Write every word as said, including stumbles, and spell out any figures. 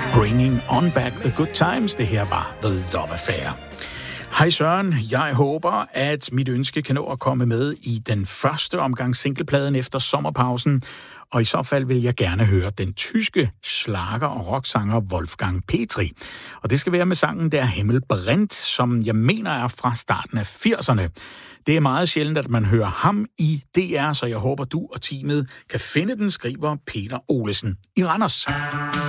Bringing on back the good times. Det her var The Love Affair. Hej Søren, jeg håber, at mit ønske kan nå at komme med i den første omgang singlepladen efter sommerpausen, og i så fald vil jeg gerne høre den tyske slager og rocksanger Wolfgang Petri. Og det skal være med sangen Der Himmel brennt, som jeg mener er fra starten af firserne. Det er meget sjældent, at man hører ham i D R, så jeg håber, du og teamet kan finde den, skriver Peter Olesen i Randers.